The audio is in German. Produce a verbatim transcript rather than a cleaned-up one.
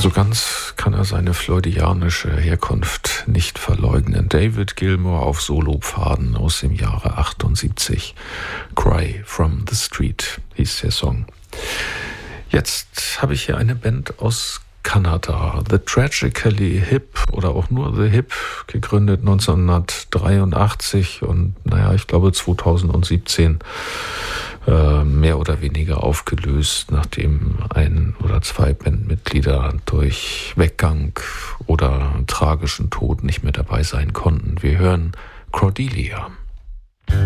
So ganz kann er seine freudianische Herkunft nicht verleugnen. David Gilmour auf Solopfaden aus dem Jahre achtundsiebzig. Cry from the Street hieß der Song. Jetzt habe ich hier eine Band aus Kanada, The Tragically Hip oder auch nur The Hip, gegründet neunzehnhundertdreiundachtzig und naja, ich glaube zweitausendsiebzehn äh, mehr oder weniger aufgelöst, nachdem ein oder zwei Bandmitglieder durch Weggang oder tragischen Tod nicht mehr dabei sein konnten. Wir hören Cordelia.